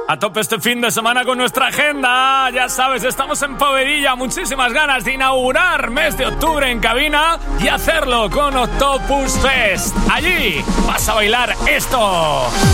A tope este fin de semana con nuestra agenda. Ya sabes, estamos en Povedilla. Muchísimas ganas de inaugurar mes de octubre en cabina y hacerlo con Octopus Fest. Allí vas a bailar esto.